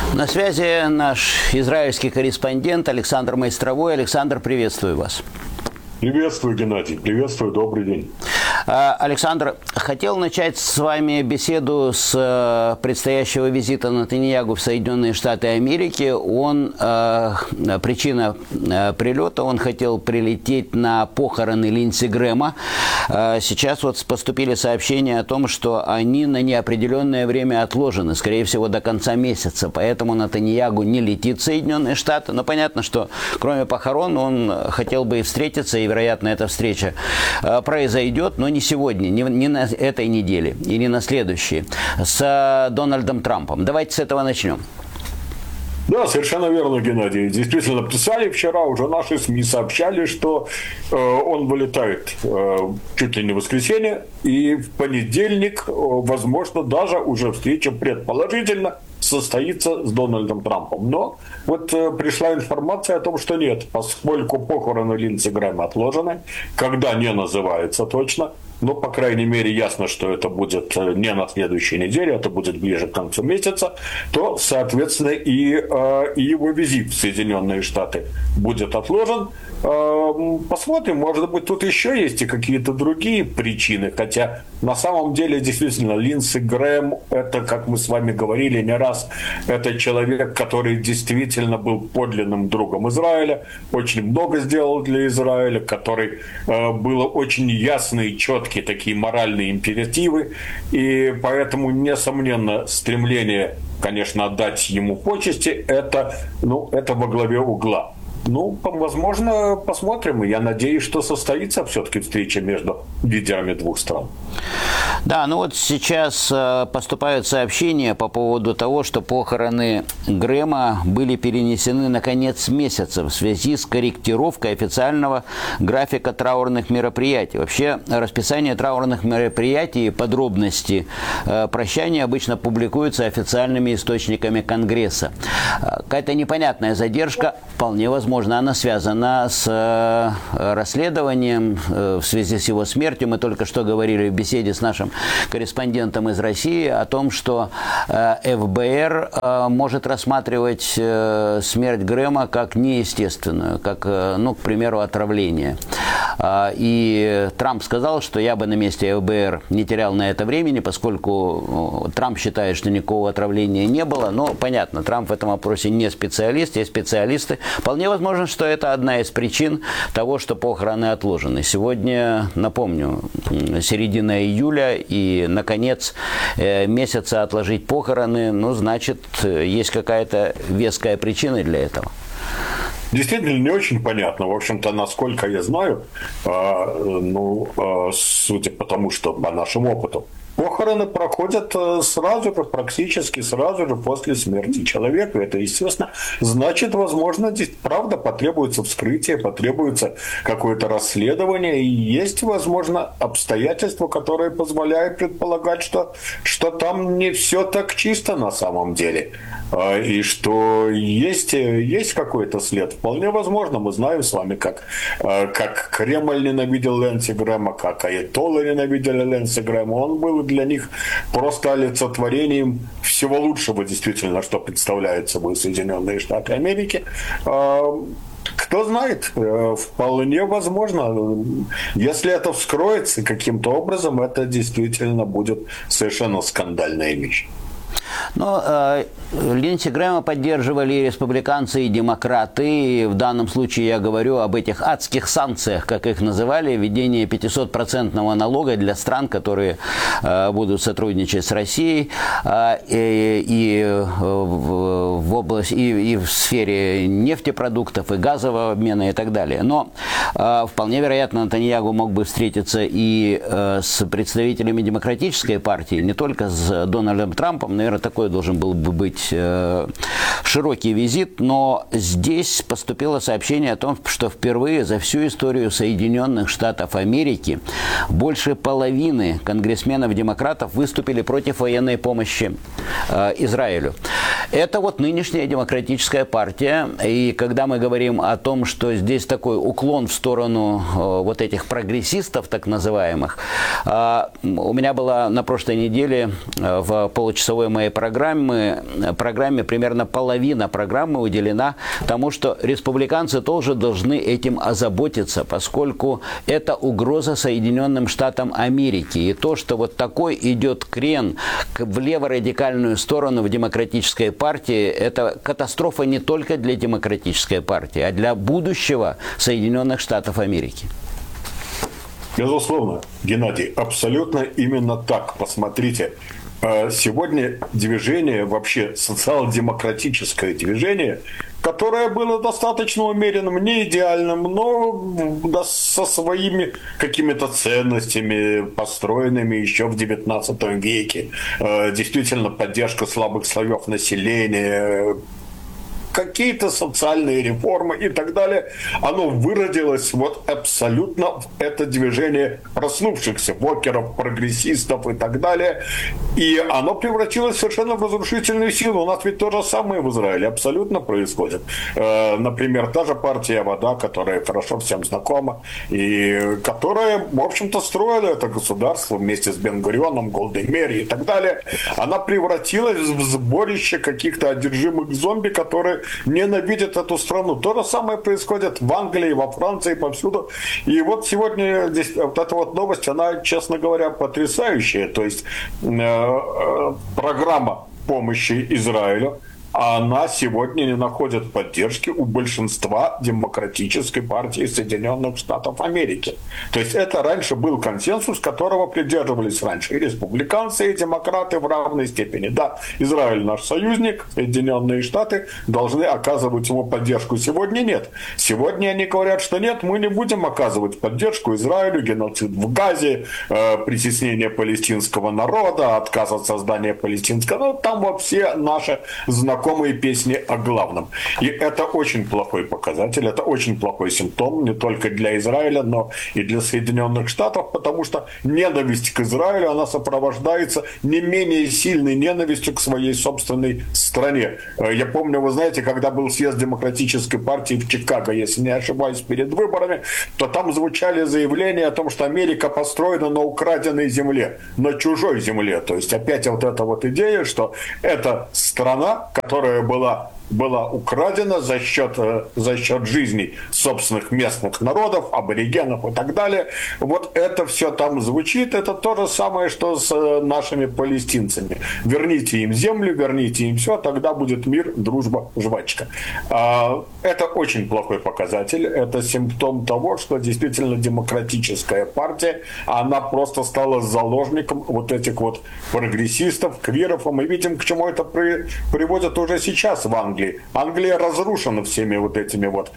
На связи наш израильский корреспондент Александр Майстровой. Александр, приветствую вас. Приветствую, Геннадий. Приветствую, добрый день. Александр, хотел начать с вами беседу с предстоящего визита Нетаньяху в Соединенные Штаты Америки. Причина прилета, он хотел прилететь на похороны Линдси Грэма. Сейчас вот поступили сообщения о том, что они на неопределенное время отложены, скорее всего, до конца месяца. Поэтому Нетаньяху не летит в Соединенные Штаты. Но понятно, что кроме похорон он хотел бы и встретиться, и, вероятно, эта встреча произойдет, но не сегодня, не на этой неделе и не на следующей, с Дональдом Трампом. Давайте с этого начнем. Да, совершенно верно, Геннадий. Действительно, писали вчера, уже наши СМИ сообщали, что он вылетает чуть ли не в воскресенье, и в понедельник, возможно, даже уже встреча предположительно состоится с Дональдом Трампом. Но вот пришла информация о том, что нет, поскольку похороны Линдси Грэма отложены, когда не называется точно, но, по крайней мере, ясно, что это будет не на следующей неделе, это будет ближе к концу месяца, то, соответственно, и его визит в Соединенные Штаты будет отложен. Посмотрим, может быть, тут еще есть и какие-то другие причины, хотя на самом деле, действительно, Линдси Грэм, это, как мы с вами говорили не раз, это человек, который действительно был подлинным другом Израиля, очень много сделал для Израиля, который было очень ясные и четкие такие моральные императивы, и поэтому, несомненно, стремление, конечно, отдать ему почести, это во главе угла. Возможно, посмотрим. Я надеюсь, что состоится все-таки встреча между лидерами двух стран. Да, вот сейчас поступают сообщения по поводу того, что похороны Грэма были перенесены на конец месяца в связи с корректировкой официального графика траурных мероприятий. Вообще, расписание траурных мероприятий и подробности прощания обычно публикуются официальными источниками Конгресса. Какая-то непонятная задержка, вполне возможно, она связана с расследованием в связи с его смертью. Мы только что говорили в беседе с нашим корреспондентом из России о том, что ФБР может рассматривать смерть Грэма как неестественную, как, к примеру, отравление. И Трамп сказал, что я бы на месте ФБР не терял на это времени, поскольку Трамп считает, что никакого отравления не было. Но понятно, Трамп в этом вопросе не специалист, есть специалисты. Вполне возможно, что это одна из причин того, что похороны отложены. Сегодня, напомню, середина июля, и, наконец, месяца отложить похороны, значит, есть какая-то веская причина для этого. Действительно, не очень понятно. В общем-то, насколько я знаю, судя по тому, что по нашему опыту, похороны проходят практически сразу же после смерти человека. Это, естественно, значит, возможно, правда, потребуется вскрытие, потребуется какое-то расследование, и есть, возможно, обстоятельства, которые позволяют предполагать, что там не все так чисто на самом деле, и что есть какой-то след. Вполне возможно, мы знаем с вами, как Кремль ненавидел Линдси Грэма, как аятоллы ненавидели Линдси Грэма. Он был для них просто олицетворением всего лучшего, действительно, что представляют собой Соединенные Штаты Америки. Кто знает, вполне возможно, если это вскроется каким-то образом, это действительно будет совершенно скандальная вещь. Линдси Грэма поддерживали и республиканцы, и демократы. И в данном случае я говорю об этих адских санкциях, как их называли, введение 500% налога для стран, которые будут сотрудничать с Россией и в области, и в сфере нефтепродуктов, и газового обмена и так далее. Но вполне вероятно, Нетаньяху мог бы встретиться и с представителями демократической партии, не только с Дональдом Трампом. Наверное, такой должен был бы быть широкий визит, но здесь поступило сообщение о том, что впервые за всю историю Соединенных Штатов Америки больше половины конгрессменов-демократов выступили против военной помощи Израилю. Это вот нынешняя демократическая партия. И когда мы говорим о том, что здесь такой уклон в сторону вот этих прогрессистов, так называемых, у меня была на прошлой неделе в получасовой моей программе примерно половина программы уделена тому, что республиканцы тоже должны этим озаботиться, поскольку это угроза Соединенным Штатам Америки. И то, что вот такой идет крен в леворадикальную сторону в демократической партии, это катастрофа не только для демократической партии, а для будущего Соединенных Штатов Америки. Безусловно, Геннадий, абсолютно именно так. Посмотрите, сегодня движение, вообще социал-демократическое движение, которое было достаточно умеренным, не идеальным, но со своими какими-то ценностями, построенными еще в XIX веке. Действительно, поддержка слабых слоев населения, какие-то социальные реформы и так далее, оно выродилось вот абсолютно в это движение проснувшихся вокеров, прогрессистов и так далее. И оно превратилось совершенно в разрушительную силу. У нас ведь то же самое в Израиле абсолютно происходит. Например, та же партия «Вода», которая хорошо всем знакома, и которая, в общем-то, строила это государство вместе с Бен-Гурионом, Голдой Меир и так далее, она превратилась в сборище каких-то одержимых зомби, которые ненавидят эту страну. То же самое происходит в Англии, во Франции, повсюду. И вот сегодня здесь вот эта вот новость, она, честно говоря, потрясающая. То есть программа помощи Израилю, она сегодня не находит поддержки у большинства демократической партии Соединенных Штатов Америки. То есть это раньше был консенсус, которого придерживались раньше и республиканцы, и демократы в равной степени. Да, Израиль наш союзник, Соединенные Штаты должны оказывать ему поддержку. Сегодня нет. Сегодня они говорят, что нет, мы не будем оказывать поддержку Израилю, геноцид в Газе, притеснение палестинского народа, отказ от создания палестинского. Ну, там вот все наши знакомые песни о главном. И это очень плохой показатель, это очень плохой симптом не только для Израиля, но и для Соединенных Штатов, потому что ненависть к Израилю, она сопровождается не менее сильной ненавистью к своей собственной стране. Я помню, вы знаете, когда был съезд Демократической партии в Чикаго, если не ошибаюсь, перед выборами, то там звучали заявления о том, что Америка построена на украденной земле, на чужой земле. То есть опять вот эта вот идея, что это страна, которая была украдена за счет жизней собственных местных народов, аборигенов и так далее. Вот это все там звучит. Это то же самое, что с нашими палестинцами. Верните им землю, верните им все, тогда будет мир, дружба, жвачка. Это очень плохой показатель. Это симптом того, что действительно демократическая партия, она просто стала заложником вот этих вот прогрессистов, квиров. И мы видим, к чему это приводит уже сейчас в Англии. Англия разрушена всеми вот этими вот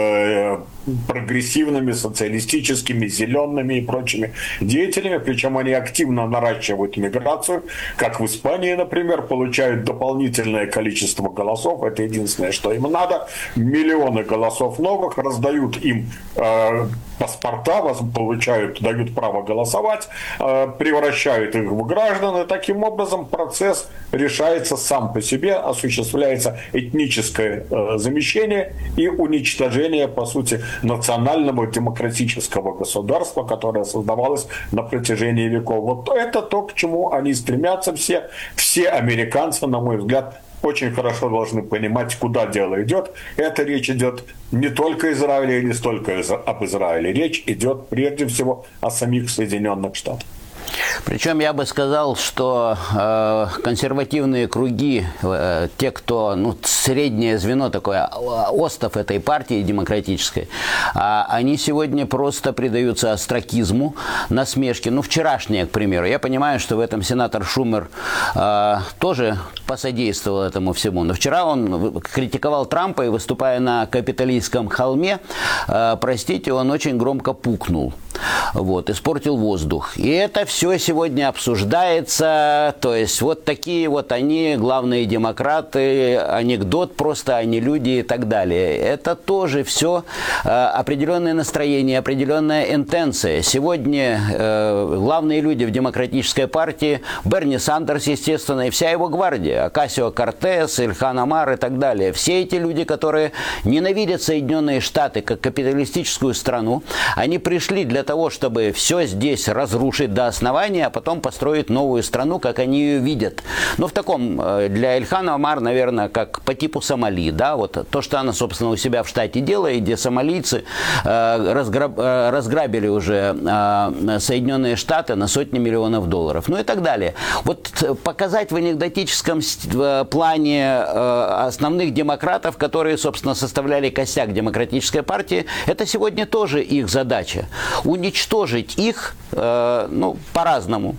прогрессивными, социалистическими, зелеными и прочими деятелями, причем они активно наращивают миграцию, как в Испании, например, получают дополнительное количество голосов, это единственное, что им надо, миллионы голосов новых, раздают им паспорта, получают, дают право голосовать, превращают их в граждан, и таким образом процесс решается сам по себе, осуществляется этническое замещение и уничтожение, по сути, национального демократического государства, которое создавалось на протяжении веков. Вот это то, к чему они стремятся все американцы, на мой взгляд, очень хорошо должны понимать, куда дело идет. Это речь идет не только о Израиле и не столько об Израиле. Речь идет прежде всего о самих Соединенных Штатах. Причем я бы сказал, что консервативные круги, те, кто, среднее звено такое, остов этой партии демократической, они сегодня просто предаются остракизму, насмешке. Вчерашнее, к примеру. Я понимаю, что в этом сенатор Шумер тоже посодействовал этому всему. Но вчера он критиковал Трампа и, выступая на Капитолийском холме, простите, он очень громко пукнул. вот, испортил воздух. И это все сегодня обсуждается, то есть вот такие вот они, главные демократы, анекдот просто, они люди и так далее. Это тоже все определенное настроение, определенная интенция. Сегодня главные люди в демократической партии, Берни Сандерс, естественно, и вся его гвардия, Окасио-Кортес, Ильхан Омар и так далее. Все эти люди, которые ненавидят Соединенные Штаты как капиталистическую страну, они пришли для того, чтобы все здесь разрушить до основания, а потом построить новую страну, как они ее видят. Но в таком, для Ильхана Омар, наверное, как по типу Сомали, да, вот то, что она, собственно, у себя в штате делает, где сомалийцы разграбили уже Соединенные Штаты на сотни миллионов долларов, ну и так далее. Вот показать в анекдотическом плане основных демократов, которые, собственно, составляли костяк демократической партии, это сегодня тоже их задача. Уничтожить их, ну, по-разному.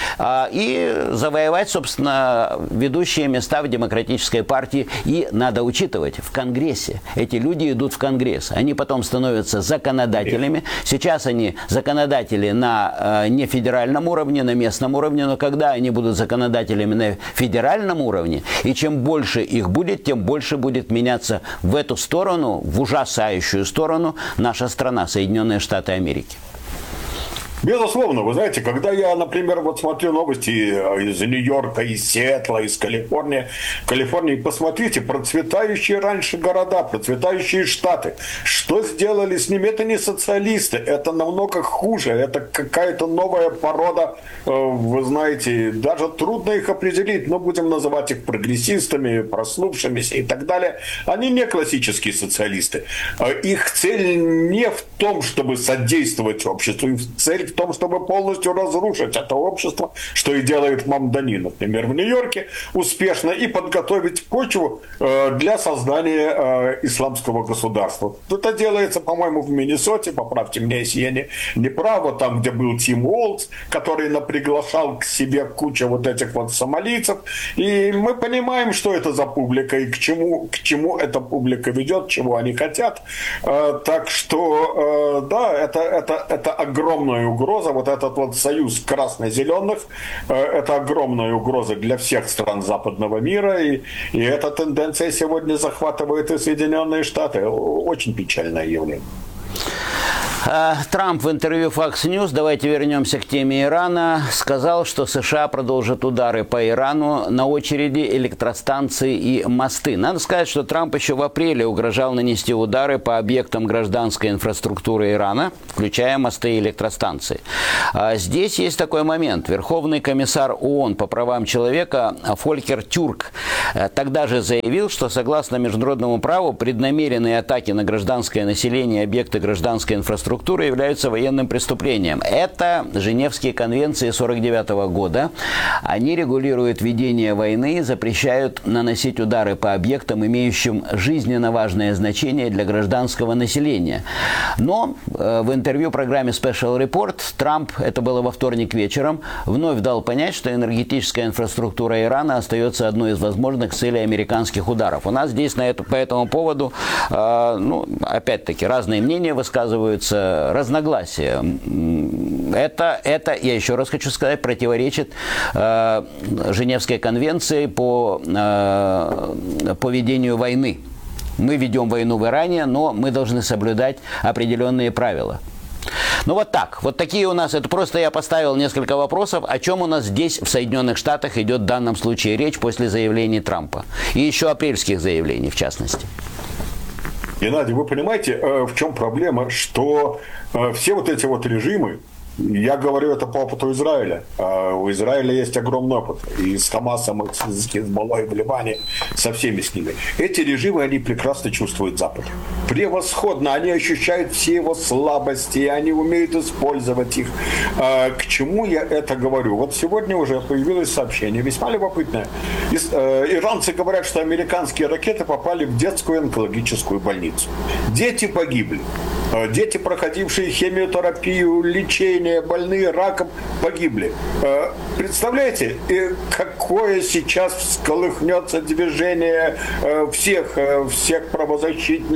И завоевать, собственно, ведущие места в демократической партии. И надо учитывать, в Конгрессе. Эти люди идут в Конгресс. Они потом становятся законодателями. Сейчас они законодатели на не федеральном уровне, на местном уровне. Но когда они будут законодателями на федеральном уровне, и чем больше их будет, тем больше будет меняться в эту сторону, в ужасающую сторону, наша страна, Соединенные Штаты Америки. Безусловно, вы знаете, когда я, например, вот смотрю новости из Нью-Йорка, из Сиэтла, из Калифорнии, посмотрите, процветающие раньше города, процветающие штаты, что сделали с ними? Это не социалисты, это намного хуже, это какая-то новая порода, вы знаете, даже трудно их определить, но будем называть их прогрессистами, проснувшимися и так далее. Они не классические социалисты. Их цель не в том, чтобы содействовать обществу, их цель в том, чтобы полностью разрушить это общество, что и делает Мамдани, например, в Нью-Йорке успешно, и подготовить почву для создания исламского государства. Это делается, по-моему, в Миннесоте, поправьте меня, если я не прав, вот там, где был Тим Уолтс, который приглашал к себе кучу вот этих вот сомалийцев, и мы понимаем, что это за публика и к чему эта публика ведет, чего они хотят. Так что, да, это огромная угроза. Вот этот вот союз красно-зеленых, это огромная угроза для всех стран западного мира, и эта тенденция сегодня захватывает и Соединенные Штаты. Очень печальное явление. Трамп в интервью Fox News, давайте вернемся к теме Ирана, сказал, что США продолжат удары по Ирану, на очереди электростанции и мосты. Надо сказать, что Трамп еще в апреле угрожал нанести удары по объектам гражданской инфраструктуры Ирана, включая мосты и электростанции. Здесь есть такой момент. Верховный комиссар ООН по правам человека Фолькер Тюрк тогда же заявил, что согласно международному праву преднамеренные атаки на гражданское население и объекты гражданской инфраструктуры являются военным преступлением. Это Женевские конвенции 1949 года. Они регулируют ведение войны и запрещают наносить удары по объектам, имеющим жизненно важное значение для гражданского населения. Но в интервью программе Special Report Трамп, это было во вторник вечером, вновь дал понять, что энергетическая инфраструктура Ирана остается одной из возможных целей американских ударов. У нас здесь по этому поводу, опять-таки, разные мнения высказываются, разногласия. Это, я еще раз хочу сказать, противоречит Женевской конвенции по ведению войны. Мы ведем войну в Иране, но мы должны соблюдать определенные правила. Ну вот так. Вот такие у нас, это просто я поставил несколько вопросов, о чем у нас здесь в Соединенных Штатах идет в данном случае речь после заявлений Трампа. И еще апрельских заявлений, в частности. Геннадий, вы понимаете, в чем проблема, что все вот эти вот режимы, я говорю это по опыту Израиля. У Израиля есть огромный опыт. И с Хамасом, и с Хизбаллой в Ливане, со всеми с ними. Эти режимы, они прекрасно чувствуют Запад. Превосходно. Они ощущают все его слабости, они умеют использовать их. К чему я это говорю? Вот сегодня уже появилось сообщение, весьма любопытное. Иранцы говорят, что американские ракеты попали в детскую онкологическую больницу. Дети погибли. Дети, проходившие химиотерапию, лечение, больные раком, погибли. Представляете, какое сейчас всколыхнется движение всех правозащитников,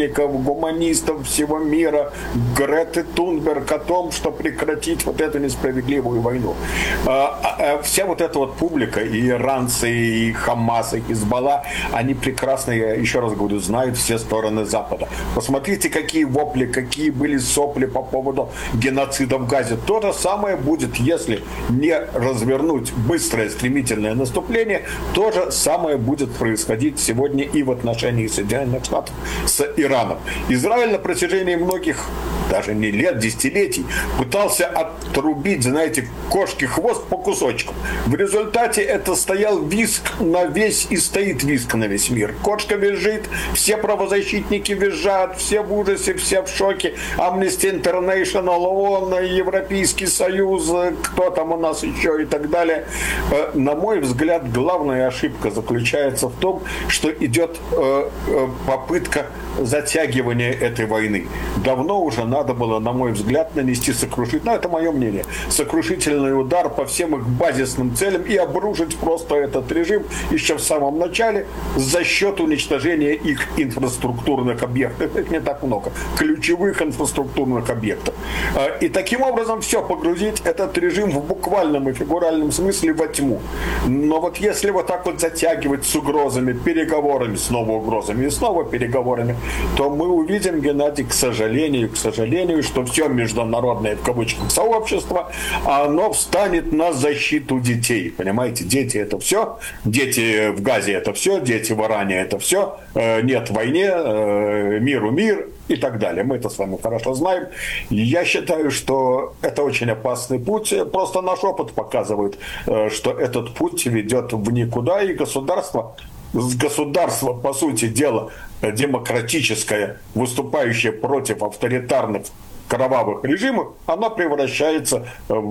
гуманистов всего мира, Греты Тунберг о том, что прекратить вот эту несправедливую войну. Вся вот эта вот публика, и иранцы, и Хамас, и Хизбалла, они прекрасно, я еще раз говорю, знают все стороны Запада. Посмотрите, какие вопли, какие были сопли по поводу геноцида в Газе. То же самое будет, если не развернуть быстрое, стремительное наступление, то же самое будет происходить сегодня и в отношении Соединенных Штатов с Ираном. Израиль на протяжении многих, даже не лет, десятилетий, пытался отрубить, знаете, кошке хвост по кусочкам. В результате это стоял визг на весь, и стоит визг на весь мир. Кошка визжит, все правозащитники визжат, все в ужасе, все в шоке. Amnesty International, ООН, Европейский Союз, кто там у нас еще и так далее. На мой взгляд, главная ошибка заключается в том, что идет попытка затягивания этой войны. Давно уже надо было, на мой взгляд, нанести сокрушительный, это мое мнение, сокрушительный удар по всем их базисным целям и обрушить просто этот режим еще в самом начале за счет уничтожения их инфраструктурных объектов. Это не так много. Ключевых инфраструктурных объектов. И таким образом все, погрузить этот режим в буквальном и фигуральном смысле во тьму. Но вот если вот так вот затягивать с угрозами, переговорами, снова угрозами и снова переговорами, то мы увидим, Геннадий, к сожалению, что все международное, в кавычках, сообщество, оно встанет на защиту детей. Понимаете, дети это все, дети в Газе это все, дети в Иране это все, нет войне, миру мир и так далее. Мы это с вами хорошо знаем. Я считаю, что это очень опасный путь. Просто наш опыт показывает, что этот путь ведет в никуда, и государство, по сути дела, демократическое, выступающее против авторитарных кровавых режимов, оно превращается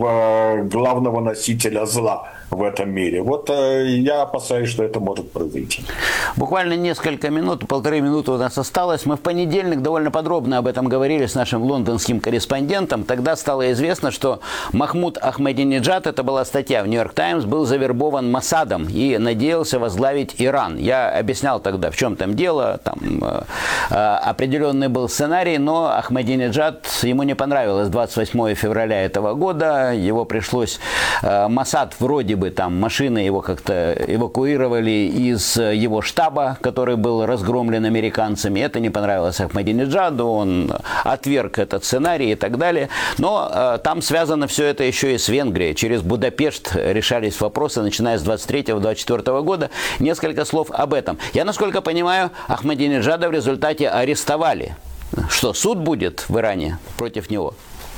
в главного носителя зла в этом мире. Вот я опасаюсь, что это может произойти. Буквально несколько минут, 1,5 минуты у нас осталось. Мы в понедельник довольно подробно об этом говорили с нашим лондонским корреспондентом. Тогда стало известно, что Махмуд Ахмадинеджад, это была статья в Нью-Йорк Таймс, был завербован Моссадом и надеялся возглавить Иран. Я объяснял тогда, в чем там дело. Там определенный был сценарий, но Ахмадинеджад, ему не понравилось 28 февраля этого года. Его пришлось, Моссад вроде бы там машины его как-то эвакуировали из его штаба, который был разгромлен американцами. Это не понравилось Ахмадинеджаду, он отверг этот сценарий и так далее. Но там связано все это еще и с Венгрией. Через Будапешт решались вопросы, начиная с 23-24 года. Несколько слов об этом. Я, насколько понимаю, Ахмадинеджада в результате арестовали. Что, суд будет в Иране против него?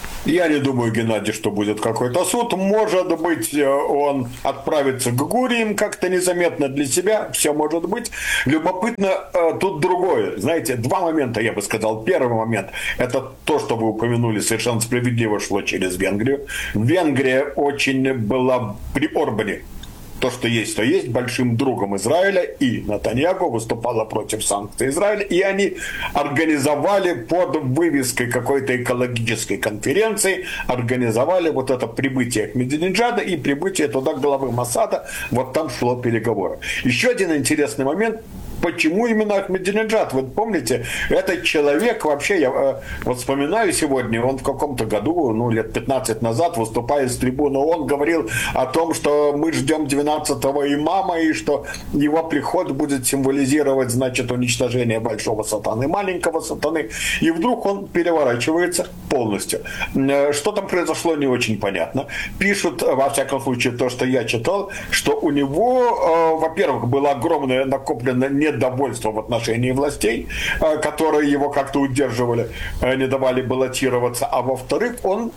Я не думаю, Геннадий, что будет какой-то суд. Может быть, он отправится к Гуриям как-то незаметно для себя. Все может быть. Любопытно тут другое. Знаете, два момента, я бы сказал. Первый момент – это то, что вы упомянули, совершенно справедливо шло через Венгрию. Венгрия очень была при Орбане. То, что есть большим другом Израиля, и Нетаньяху выступала против санкций Израиля, и они организовали под вывеской какой-то экологической конференции, организовали вот это прибытие Ахмадинеджада и прибытие туда главы Моссада, вот там шло переговоры. Еще один интересный момент. Почему именно Ахмадинеджад? Вы помните, этот человек вообще, я вот вспоминаю сегодня, он в каком-то году, лет 15 назад, выступая с трибуны, он говорил о том, что мы ждем 12-го имама, и что его приход будет символизировать, значит, уничтожение большого сатаны, маленького сатаны. И вдруг он переворачивается полностью. Что там произошло, не очень понятно. Пишут, во всяком случае, то, что я читал, что у него, во-первых, было огромное накопленное недовольство в отношении властей, которые его как-то удерживали, не давали баллотироваться, а во-вторых, он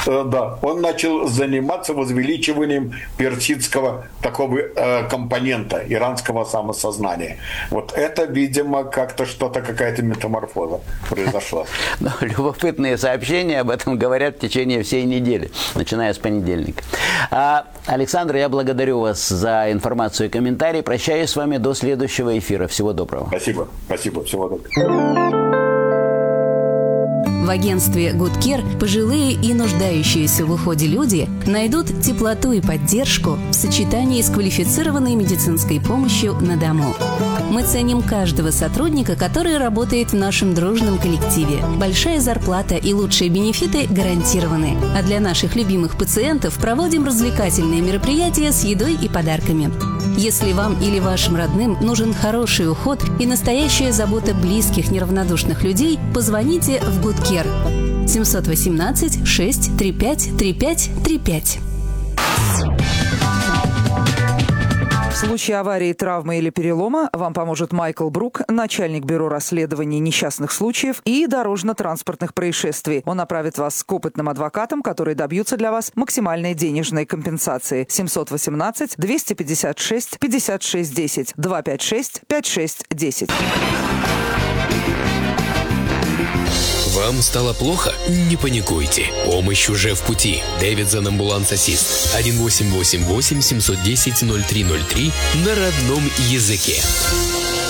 начал заниматься возвеличиванием персидского такого компонента, иранского самосознания. Вот это, видимо, как-то что-то, какая-то метаморфоза произошла. Любопытные сообщения об этом говорят в течение всей недели, начиная с понедельника. Александр, я благодарю вас за информацию и комментарии. Прощаюсь с вами до следующего эфира. Всего доброго. Спасибо. Всего доброго. В агентстве Good Care пожилые и нуждающиеся в уходе люди найдут теплоту и поддержку в сочетании с квалифицированной медицинской помощью на дому. Мы ценим каждого сотрудника, который работает в нашем дружном коллективе. Большая зарплата и лучшие бенефиты гарантированы. А для наших любимых пациентов проводим развлекательные мероприятия с едой и подарками. Если вам или вашим родным нужен хороший уход и настоящая забота близких неравнодушных людей, позвоните в Good Care 718 635 3535. В случае аварии, травмы или перелома вам поможет Майкл Брук, начальник бюро расследований несчастных случаев и дорожно-транспортных происшествий. Он направит вас к опытным адвокатам, которые добьются для вас максимальной денежной компенсации. 718 256 56 10 256 56 10. Вам стало плохо? Не паникуйте. Помощь уже в пути. Davidson Ambulance Assist 1888 710 0303 на родном языке.